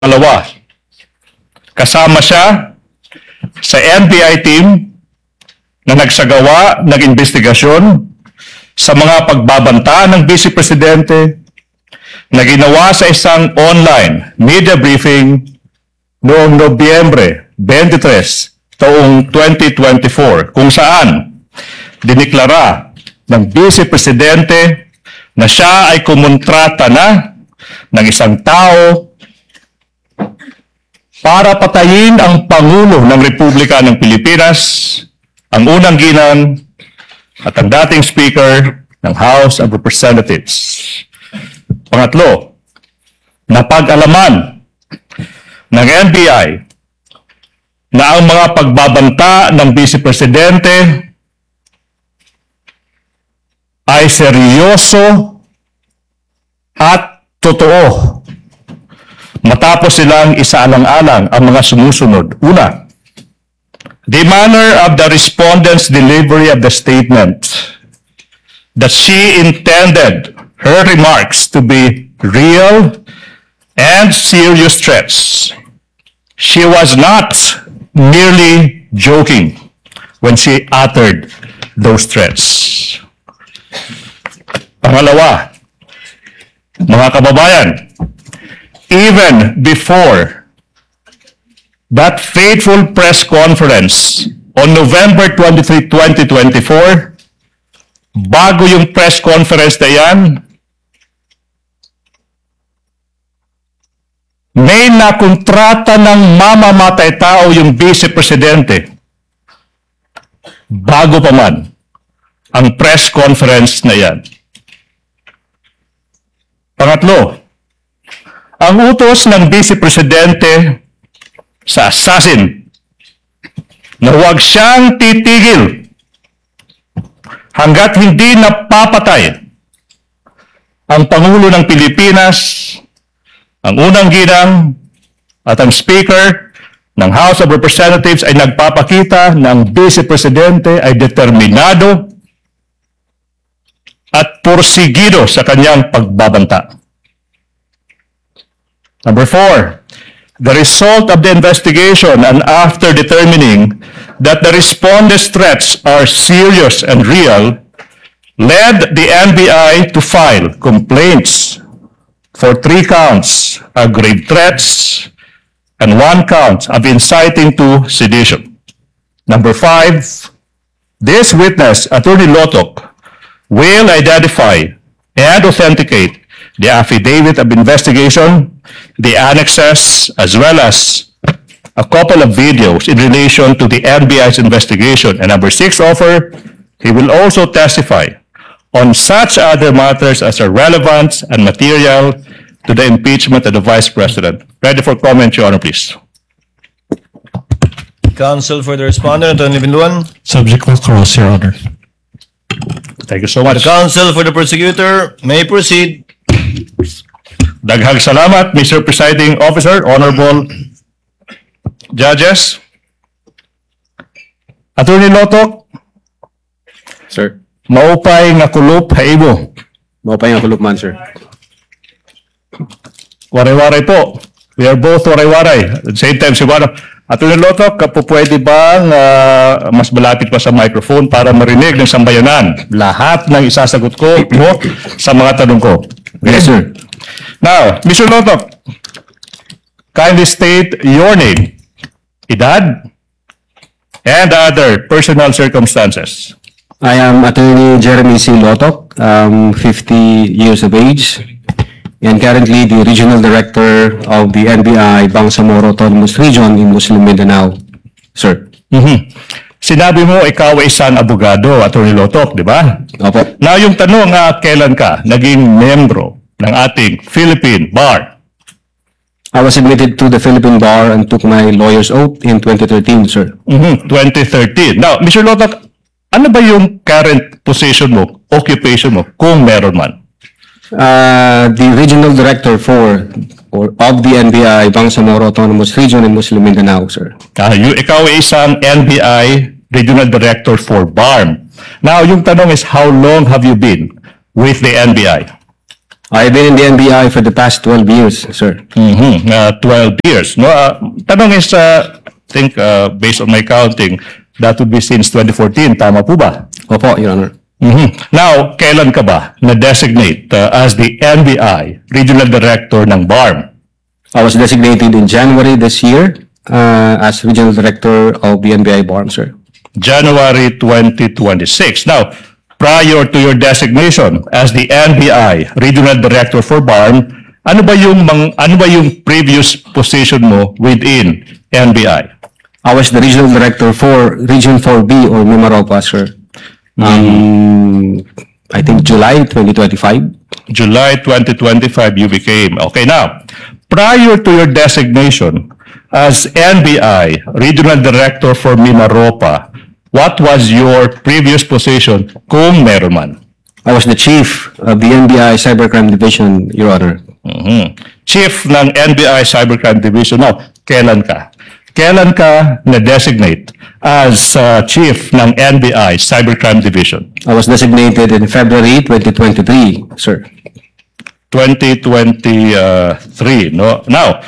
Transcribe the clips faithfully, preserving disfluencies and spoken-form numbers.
Pangalawa, kasama siya sa N B I team na nagsagawa ng investigasyon sa mga pagbabanta ng Vice Presidente na ginawa sa isang online media briefing noong Nobyembre twenty-three, taong twenty twenty-four, kung saan diniklara ng Vice Presidente na siya ay kumontrata na ng isang tao para patayin ang Pangulo ng Republika ng Pilipinas, ang unang ginang at ang dating Speaker ng House of Representatives. Pangatlo, napag-alaman ng N B I na ang mga pagbabanta ng Vice Presidente ay seryoso at totoo. Matapos silang isaalang-alang ang mga sumusunod. Una, the manner of the respondent's delivery of the statement that she intended her remarks to be real and serious threats. She was not merely joking when she uttered those threats. Pangalawa, mga kababayan, even before that fateful press conference on November twenty-third, twenty twenty-four, bago yung press conference na yan, may nakontrata ng mamamatay tao yung Vice Presidente bago pa man ang press conference na yan. Pangatlo, ang utos ng Vice Presidente sa assassin na huwag siyang titigil hanggat hindi napapatay ang Pangulo ng Pilipinas, ang unang ginang at ang Speaker ng House of Representatives ay nagpapakita na ang Vice Presidente ay determinado at porsigido sa kanyang pagbabanta. Number four, the result of the investigation and after determining that the respondent's threats are serious and real, led the N B I to file complaints for three counts of grave threats and one count of inciting to sedition. Number five, this witness, Attorney Lotok, will identify and authenticate the affidavit of investigation, the annexes, as well as a couple of videos in relation to the N B I's investigation. And number six offer, he will also testify on such other matters as are relevant and material to the impeachment of the Vice President. Ready for comment, Your Honor, please. Counsel for the respondent, Attorney Binduan. Subject will cross, Your Honor. Thank you so The much. counsel for the prosecutor may proceed. Daghang salamat, Mister Presiding Officer, Honorable Judges. Attorney Lotok, Sir, maupay nga kulop haibo. maupay nga kulop man, sir. Waray-waray po. We are both waray-waray. At the same time, siguro, Attorney Lotok, kapo pwede bang uh, mas malapit pa sa microphone para marinig ng sambayanan lahat ng isasagot ko mo sa mga tanong ko? Yes, sir. Now, Mister Lotok, kindly state your name, edad, and other personal circumstances. I am Attorney Jeremy C. Lotok, um, fifty years of age, and currently the Regional Director of the N B I Bangsamoro Autonomous Region in Muslim Mindanao, sir. Mhm. Sinabi mo ikaw ay isang abogado, Attorney Lotok, di ba? Opo. Now, yung tanong nga, kailan ka naging membro ng ating Philippine Bar? I was admitted to the Philippine Bar and took my lawyer's oath in twenty thirteen, sir. Mhm, twenty thirteen. Now, Mister Lotok, ano ba yung current position mo, occupation mo, kung meron man? Uh, the Regional Director for or of the N B I Bangsamoro Autonomous Region in Muslim Mindanao, sir. Ah, you, ikaw ay isang N B I Regional Director for B A R M. Now, yung tanong is, how long have you been with the N B I? I've been in the N B I for the past twelve years, sir. Mhm, uh, twelve years. No, uh, tanong is, uh, I think, uh, based on my counting, that would be since twenty fourteen. Tama po ba? Opo, Your Honor. Mhm. Now, kailan ka ba na-designate uh, as the N B I Regional Director ng B A R M? I was designated in January this year uh, as Regional Director of the N B I B A R M, sir. January twenty twenty-six. Now, prior to your designation as the N B I Regional Director for B A R M, ano ba yung mang, ano ba yung previous position mo within N B I? I was the Regional Director for Region four B or Mimaropa, sir. Um, I think July twenty twenty-five. July twenty twenty-five you became. Okay, now, prior to your designation as N B I Regional Director for Mimaropa, what was your previous position kung meron man? I was the Chief of the N B I Cybercrime Division, Your Honor. Mhm. Chief ng N B I Cybercrime Division. Now, kailan ka? Kailan ka na-designate as uh, Chief ng N B I Cybercrime Division? I was designated in February twenty twenty-three, sir. twenty twenty-three, no? Now,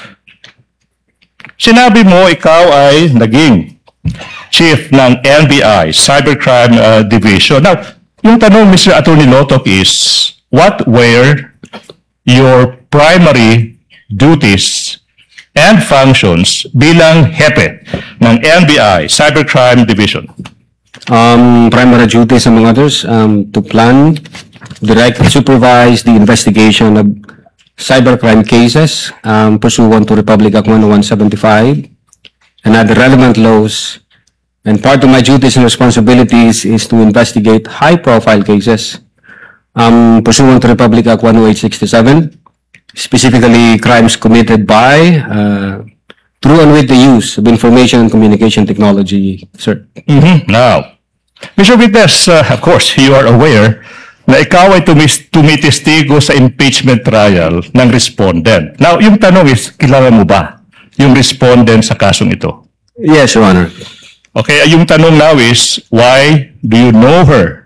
sinabi mo ikaw ay naging Chief ng N B I Cybercrime uh, Division. Now, yung tanong, Mister Attorney Lotok, is what were your primary duties and functions bilang hepe ng N B I Cybercrime Division? Um, primary duties, among others, um, to plan, direct, and supervise the investigation of cybercrime cases um, pursuant to Republic Act one oh one seventy-five and other relevant laws. And part of my duties and responsibilities is to investigate high-profile cases um, pursuant to Republic Act one oh eight sixty-seven, specifically crimes committed by, uh, through and with the use of information and communication technology, sir. Mhm. Now, Mister Witness, uh, of course, you are aware na ikaw ay tumis- tumitestigo sa impeachment trial ng respondent. Now, yung tanong is, kilala mo ba yung respondent sa kasong ito? Yes, Your Honor. Okay, yung tanong now is, why do you know her?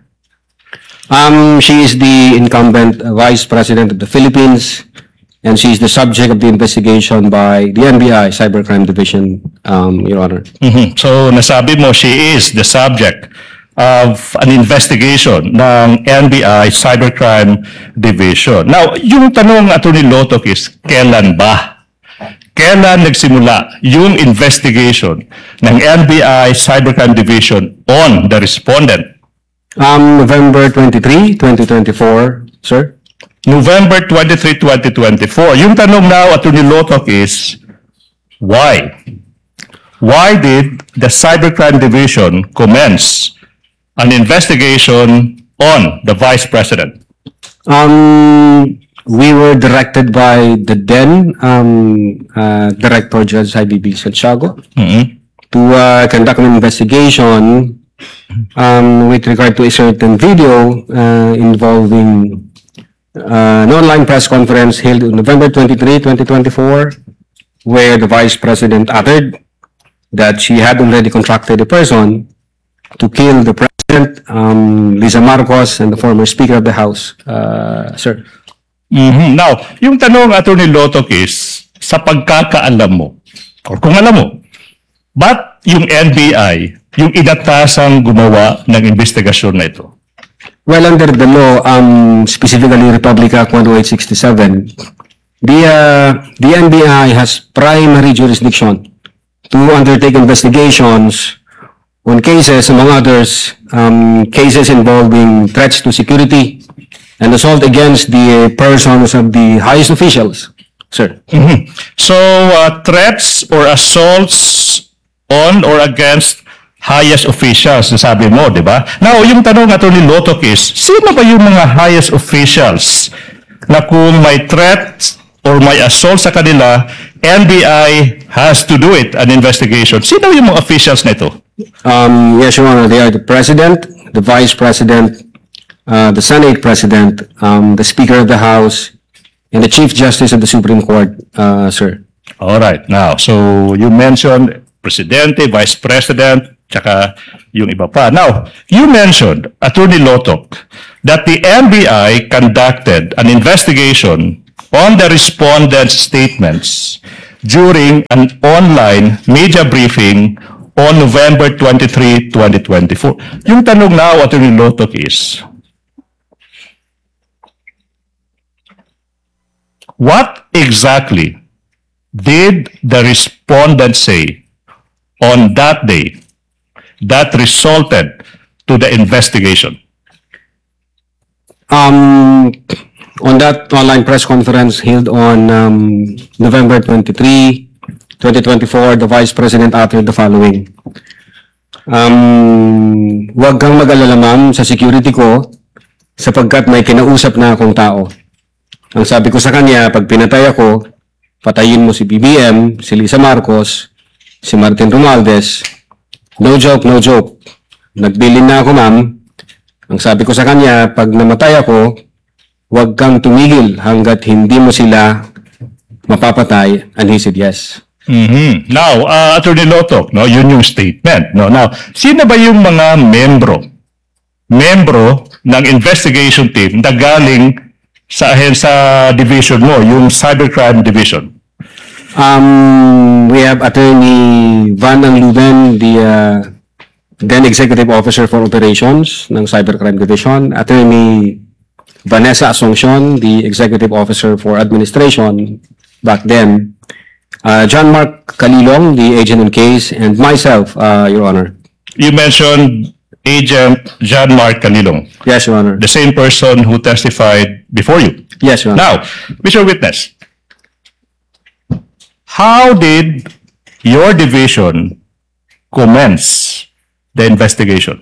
Um, she is the incumbent uh, Vice President of the Philippines, and she is the subject of the investigation by the N B I Cybercrime Division, um, Your Honor. Mhm. So, nasabi mo, she is the subject of an investigation ng N B I Cybercrime Division. Now, yung tanong, Attorney Lotok, is, kailan ba? Kailan nagsimula yung investigation ng N B I Cybercrime Division on the respondent? Um, November twenty-third, twenty twenty-four, sir. November twenty-third, twenty twenty-four. Yung tanong now, Attorney Lotok, is, why? Why did the Cybercrime Division commence an investigation on the Vice President? Um, we were directed by the then um, uh, Director Judge I B B Santiago Mhm. to uh, conduct an investigation um, with regard to a certain video uh, involving uh, an online press conference held on November twenty-third, twenty twenty-four, where the Vice President uttered that she had already contracted a person to kill the President, um, Lisa Marcos, and the former Speaker of the House, uh, sir. Mhm. Now, yung tanong, Attorney Lotok, is, sa pagkakaalam mo, or kung alam mo, ba't yung N B I, yung inatasang gumawa ng investigasyon na ito? Well, under the law, um, specifically Republic Act one oh eight sixty-seven, the, uh, the N B I has primary jurisdiction to undertake investigations on cases, among others, um, cases involving threats to security and assault against the persons of the highest officials, sir. Mhm. So, uh, threats or assaults on or against highest officials, sabi mo, di ba? Now, yung tanong, Attorney Lotok, is, sino ba yung mga highest officials na kung may threat or may assault sa kanila, N B I has to do it, an investigation? Sino yung mga officials na ito? Um, yes, Your Honor, they are the President, the Vice President, uh, the Senate President, um, the Speaker of the House, and the Chief Justice of the Supreme Court, uh, sir. All right. Now, so you mentioned Presidente, Vice President, tsaka yung iba pa. Now, you mentioned, Attorney Lotok, that the N B I conducted an investigation on the respondents' statements during an online media briefing on November twenty-third, twenty twenty-four. Yung tanong now, Attorney Lotok, is, what exactly did the respondent say on that day that resulted to the investigation? Um, on that online press conference held on um, November twenty-third, twenty twenty-four, the Vice President uttered the following. Um, Huwag kang mag-alala, ma'am, sa security ko sapagkat may kinausap na akong tao. Ang sabi ko sa kanya, pag pinatay ako, patayin mo si B B M, si Lisa Marcos, si Martin Romualdez. No joke, no joke. Nagbilin na ako, ma'am. Ang sabi ko sa kanya, pag namatay ako, huwag kang tumigil hanggat hindi mo sila mapapatay. And he said yes. Mhm. Now, uh, Attorney Lotok, no, yun yung statement. No? Now, sino ba yung mga membro, membro ng investigation team na galing sa sa division mo, yung Cybercrime Division? Um, we have Attorney Van Angluven, the uh, then Executive Officer for Operations ng Cybercrime Division. Attorney Vanessa Asuncion, the Executive Officer for Administration back then. Uh, John Mark Calilong, the agent on case, and myself, uh, Your Honor. You mentioned Agent John Mark Calilong, Yes, Your Honor. the same person who testified before you. Yes, Your Honor. Now, Mister Witness, how did your division commence the investigation?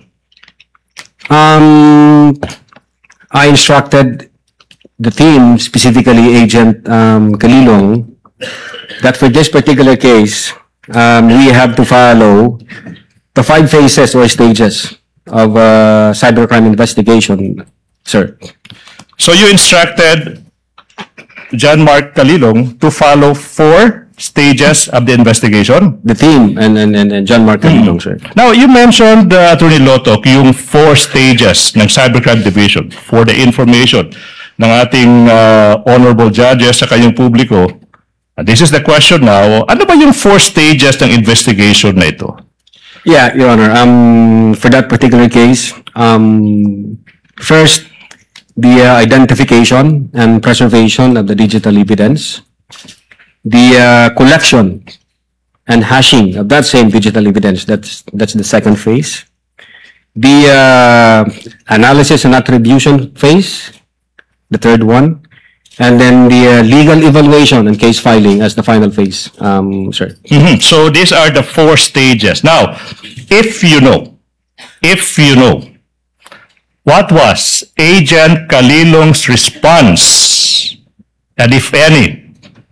Um, I instructed the team, specifically Agent um, Calilong, that for this particular case, um, we have to follow the five phases or stages of uh, cybercrime investigation, sir. So you instructed John Mark Calilong to follow four stages of the investigation? The team and and, and, and John Mark Calilong, sir. Now, you mentioned, uh, Attorney Lotok, yung four stages ng Cybercrime Division for the information ng ating uh, honorable judges sa kayong publiko. And this is the question now, ano ba yung four stages ng investigation na ito? Yeah, Your Honor. Um, for that particular case, um, first, the uh, identification and preservation of the digital evidence, the uh, collection and hashing of that same digital evidence. That's that's the second phase. The uh, analysis and attribution phase, the third one, and then the uh, legal evaluation and case filing as the final phase, um, sir. Mhm. So these are the four stages. Now, if you know, if you know, what was Agent Calilong's response, and if any,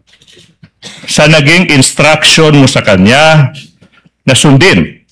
sa naging instruction mo sa kanya na sundin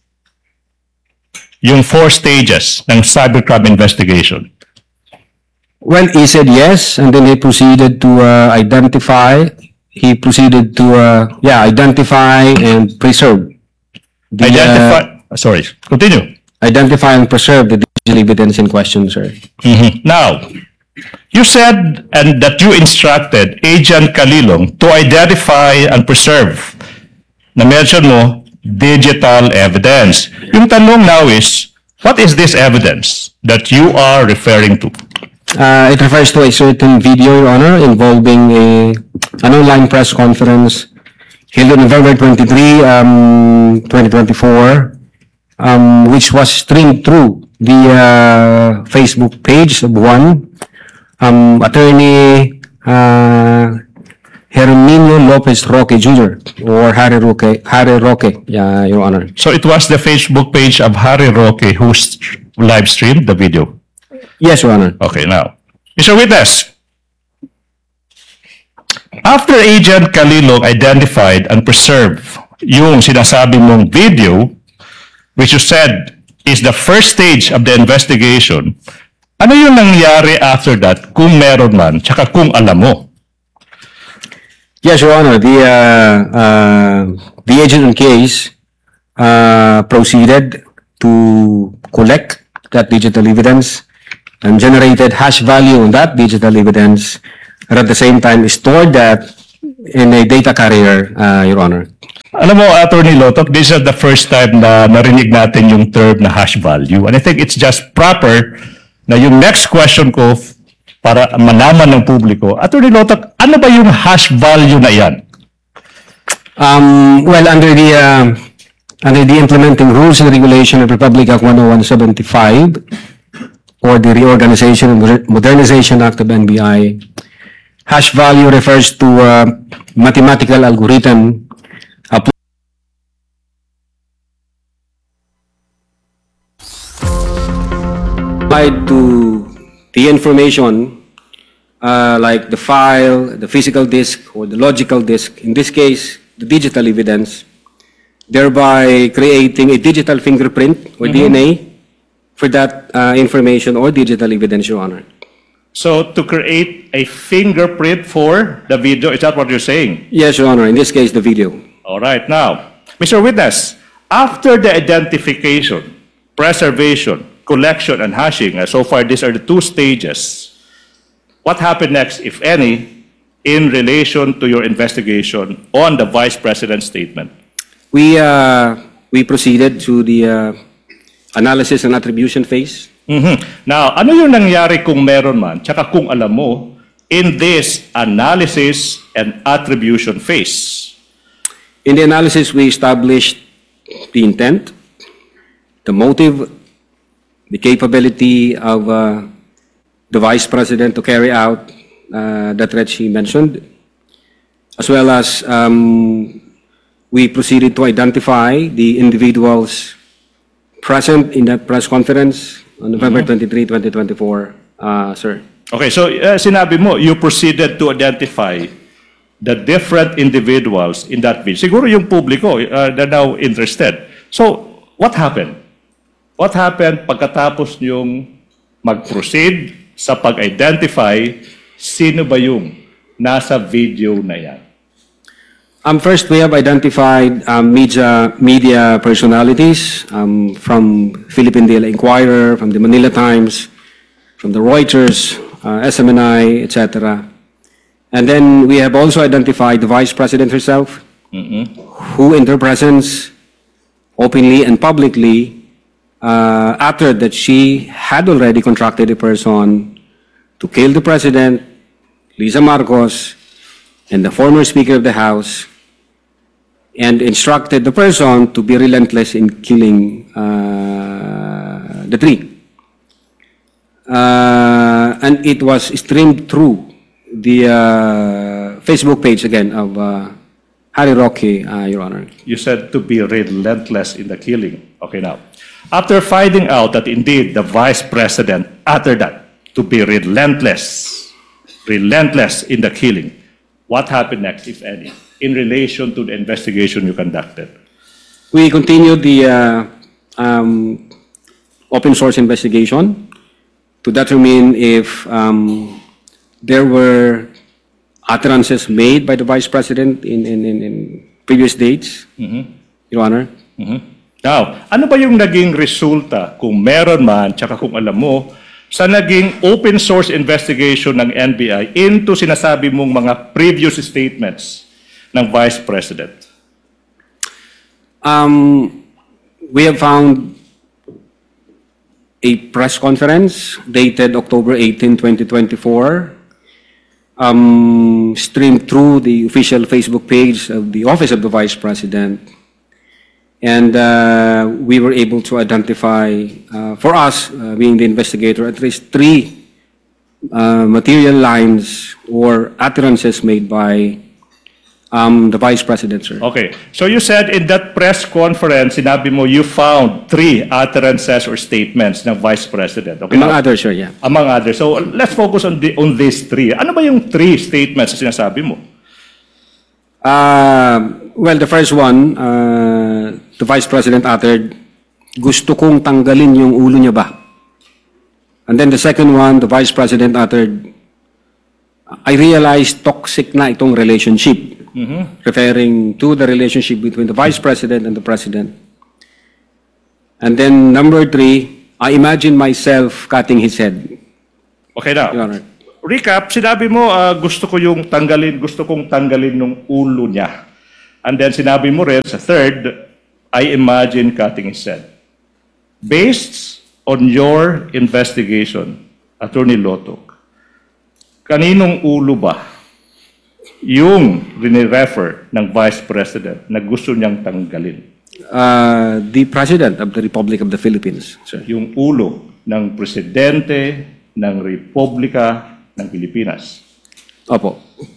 yung four stages ng cybercrime investigation? Well, he said yes, and then he proceeded to uh, identify. He proceeded to uh, yeah identify and preserve. The, Identify, uh, sorry, continue. identify and preserve the digital evidence in question, sir. Mhm. Now, you said and that you instructed Agent Calilong to identify and preserve. Na-mention mo, digital evidence. Yung tanong now is, what is this evidence that you are referring to? Uh, it refers to a certain video, Your Honor, involving a an online press conference held on November twenty-third, um, twenty twenty-four, um, which was streamed through the uh, Facebook page of one um, attorney uh, Herminio Lopez Roque Junior or Harry Roque, Harry Roque, yeah, Your Honor. So it was the Facebook page of Harry Roque who st- live streamed the video. Yes, Your Honor. Okay, now, Mister Witness, after Agent Calilong identified and preserved yung sinasabi mong video, which you said is the first stage of the investigation, ano yung nangyari after that kung meron man, tsaka kung alam mo? Yes, Your Honor. The uh, uh, the agent in case uh, proceeded to collect that digital evidence and generated hash value on that digital evidence, and at the same time stored that in a data carrier, uh, Your Honor. Alam mo, Attorney Lotok, this is the first time na narinig natin yung term na hash value. And I think it's just proper na yung next question ko para malaman ng publiko, Attorney Lotok, ano ba yung hash value na yan? Um, well, under the uh, under the implementing rules and regulation of Republic Act one oh one seventy-five, or the Reorganization and Moder- Modernization Act of N B I, hash value refers to a mathematical algorithm applied to the information, uh, like the file, the physical disk, or the logical disk, in this case, the digital evidence, thereby creating a digital fingerprint or D N A for that uh, information or digital evidence, Your Honor. So to create a fingerprint for the video, is that what you're saying? Yes, Your Honor, in this case, the video. All right, now, Mister Witness, after the identification, preservation, collection, and hashing, uh, so far these are the two stages, what happened next, if any, in relation to your investigation on the Vice President's statement? We, uh, we proceeded to the uh, analysis and attribution phase. Mhm. Now, ano yung nangyari kung meron man, tsaka kung alam mo, in this analysis and attribution phase? In the analysis, we established the intent, the motive, the capability of uh, the Vice President to carry out uh, the threat she mentioned, as well as um, we proceeded to identify the individuals present in that press conference on November twenty-third, twenty twenty-four, uh, sir. Okay, so uh, sinabi mo, you proceeded to identify the different individuals in that video. Siguro yung publiko, uh, they're now interested. So, what happened? What happened pagkatapos yung mag-proceed sa pag-identify sino ba yung nasa video na yan? Um, first, we have identified um, media, media personalities um, from Philippine Daily Inquirer, from the Manila Times, from the Reuters, uh, S M N I, et cetera. And then we have also identified the Vice President herself, who in her presence, openly and publicly, uh, uttered that she had already contracted a person to kill the President, Lisa Marcos, and the former Speaker of the House, and instructed the person to be relentless in killing uh, the three. Uh, and it was streamed through the uh, Facebook page again of uh, Harry Roque, uh, Your Honor. You said to be relentless in the killing. Okay, now, after finding out that indeed the Vice President uttered that, to be relentless, relentless in the killing, what happened next, if any, in relation to the investigation you conducted? We continued the uh, um, open source investigation to determine if um, there were utterances made by the Vice President in, in, in, in previous dates, Your Honor. Now, ano ba yung naging resulta kung meron man, tsaka kung alam mo, sa naging open source investigation ng N B I into sinasabi mong mga previous statements ng Vice President? Um, we have found a press conference dated October eighteenth, twenty twenty-four, um, streamed through the official Facebook page of the Office of the Vice President. And uh, we were able to identify, uh, for us, uh, being the investigator, at least three uh, material lines or utterances made by um, the Vice President, sir. Okay. So you said in that press conference, sinabi mo, you found three utterances or statements ng Vice President. Okay. Among now, others, sir, yeah. Among others. So let's focus on, the, on these three. Ano ba yung three statements na sinasabi mo? Uh, well, the first one, uh, the Vice President uttered, gusto kong tanggalin yung ulo niya ba? And then the second one, the Vice President uttered, I realized toxic na itong relationship, referring to the relationship between the Vice President and the President. And then number three, I imagine myself cutting his head. Okay now. Your Honor. Recap, sinabi mo ah, gusto ko yung tanggalin, gusto kong tanggalin ng ulo niya. And then sinabi mo rin sa third, I imagine cutting his head. Based on your investigation, Attorney Lotok, kaninong ulo ba yung rinirefer ng Vice President na gusto niyang tanggalin? Uh, the President of the Republic of the Philippines, sir. Yung ulo ng Presidente ng Republika ng Pilipinas. Opo.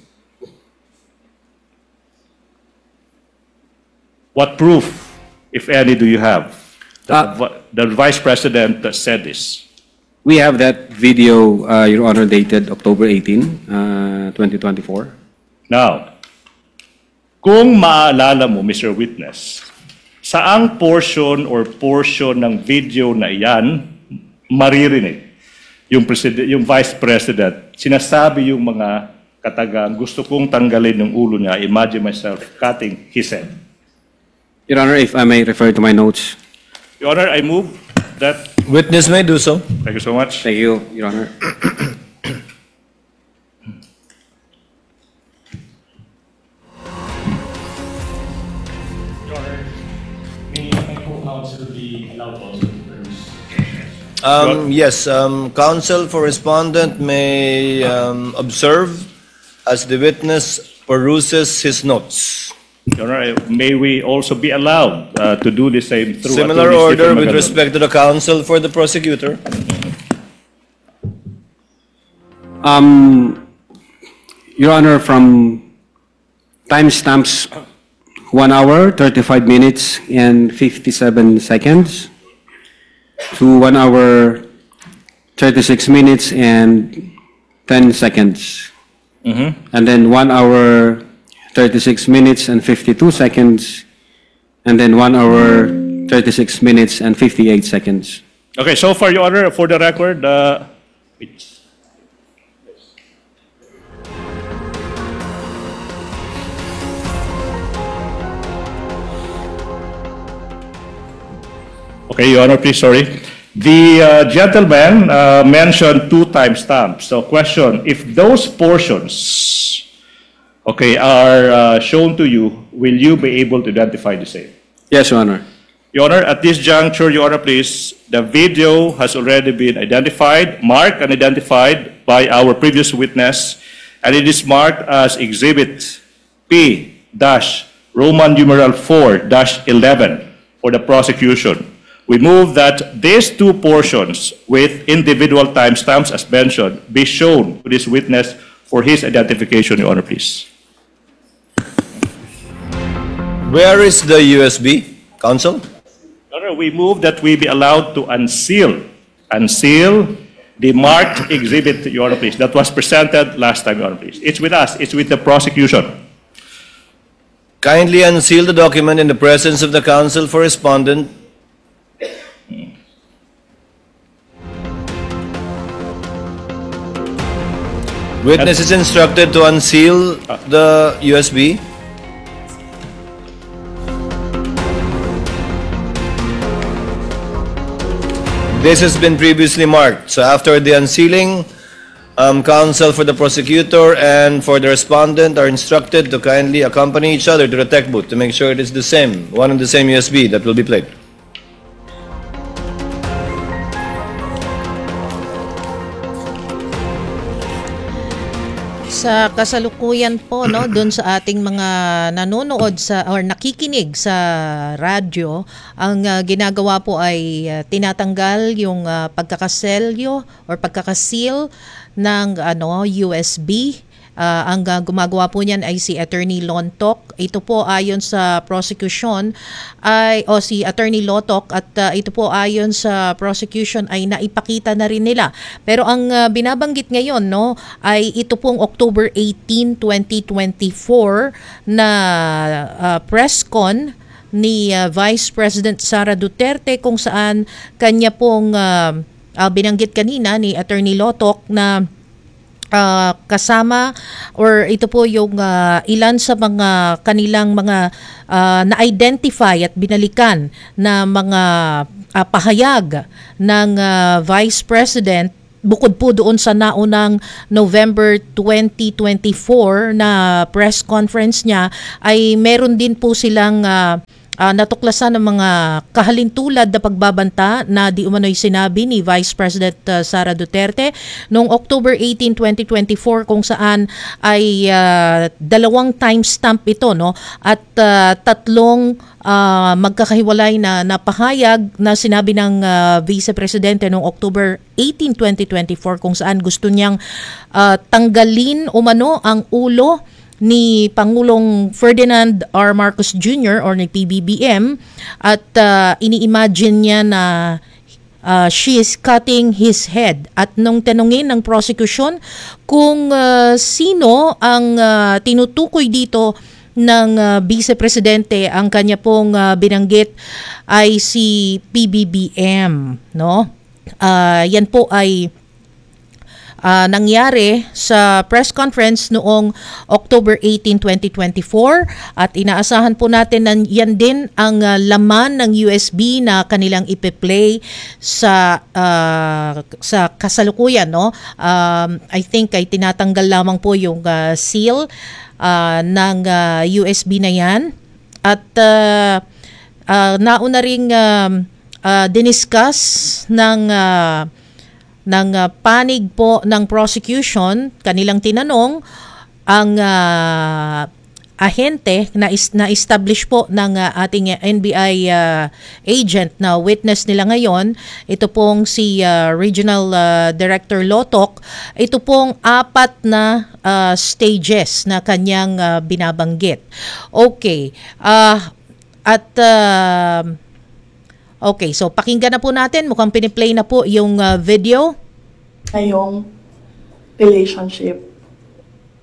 What proof, if any, do you have that Ah. the, vi- the Vice President uh, said this? We have that video, uh, Your Honor, dated October eighteenth, uh, twenty twenty-four. Now, kung maalala mo, Mister Witness, saang portion or portion ng video na iyan maririnig yung, president, yung Vice President, sinasabi yung mga katagang gusto kong tanggalin yung ulo niya, imagine myself cutting his head. Your Honor, if I may refer to my notes. Your Honor, I move that. Witness may do so. Thank you so much. Thank you, Your Honor. Um, yes, um, counsel for respondent may um, observe as the witness peruses his notes. Your Honor, may we also be allowed uh, to do the same through Similar Attorney order Stephen with Maganon. respect to the counsel for the prosecutor. Um, Your Honor, from timestamps one hour, thirty-five minutes, and fifty-seven seconds to one hour, thirty-six minutes, and ten seconds. And then one hour, thirty-six minutes, and fifty-two seconds. And then one hour, thirty-six minutes, and fifty-eight seconds. Okay, so far, Your Honor, for the record, uh, it's- Okay, Your Honor, please, sorry. The uh, gentleman uh, mentioned two timestamps. So question, if those portions, okay, are uh, shown to you, will you be able to identify the same? Yes, Your Honor. Your Honor, at this juncture, Your Honor, please, the video has already been identified, marked and identified by our previous witness, and it is marked as Exhibit P dash Roman numeral four dash eleven for the prosecution. We move that these two portions with individual timestamps as mentioned be shown to this witness for his identification, Your Honor, please. Where is the U S B, counsel? Your Honor, we move that we be allowed to unseal, unseal the marked exhibit, Your Honor, please, that was presented last time, Your Honor, please. It's with us, it's with the prosecution. Kindly unseal the document in the presence of the counsel for respondent. Witness is instructed to unseal the U S B. This has been previously marked. So after the unsealing, um, counsel for the prosecutor and for the respondent are instructed to kindly accompany each other to the tech booth to make sure it is the same, one and the same U S B that will be played. Sa kasalukuyan po, no, doon sa ating mga nanonood sa or nakikinig sa radyo, ang uh, ginagawa po ay uh, tinatanggal yung uh, pagkakaselyo or pagkakaseal ng ano U S B. Uh, ang uh, gumagawa po niyan ay si Attorney Lontok. Ito po ayon sa prosecution ay o si Attorney Lotok at uh, ito po ayon sa prosecution ay naipakita na rin nila. Pero ang uh, binabanggit ngayon no ay ito pong October eighteenth, twenty twenty-four na uh, press con ni uh, Vice President Sara Duterte kung saan kanya pong uh, uh, binanggit kanina ni Attorney Lotok na Uh, kasama or ito po yung uh, ilan sa mga kanilang mga uh, na-identify at binalikan na mga uh, pahayag ng uh, Vice President bukod po doon sa naunang November twenty twenty-four na press conference niya, ay meron din po silang uh, Uh, natuklasan ng mga kahalintulad na pagbabanta na di umano'y sinabi ni Vice President uh, Sara Duterte noong October eighteenth, twenty twenty-four, kung saan ay uh, dalawang timestamp ito, no, at uh, tatlong uh, magkakahiwalay na napahayag na sinabi ng uh, Vice Presidente noong October eighteenth, twenty twenty-four, kung saan gusto niyang uh, tanggalin umano ang ulo ni Pangulong Ferdinand R. Marcos Junior or ni P B B M, at uh, ini-imagine niya na uh, she is cutting his head. At nung tanungin ng prosecution kung uh, sino ang uh, tinutukoy dito ng uh, Vice Presidente, ang kanya pong uh, binanggit ay si P B B M, no? Uh, yan po ay Uh, nangyari sa press conference noong October eighteenth, twenty twenty-four, at inaasahan po natin na yan din ang uh, laman ng U S B na kanilang ipe-play sa uh, sa kasalukuyan, no? Um, I think ay tinatanggal lamang po yung uh, seal uh, ng uh, U S B na yan, at uh, uh, nauna ring um, uh, diniscuss ng uh, ng uh, panig po ng prosecution. Kanilang tinanong ang uh, ahente na, is, na establish po ng uh, ating N B I uh, agent na witness nila ngayon, ito pong si uh, Regional uh, Director Lotok. Ito pong apat na uh, stages na kanyang uh, binabanggit. Okay. Uh, at uh, Okay, so pakinggan na po natin. Mukhang piniplay na po yung uh, video. Na yung relationship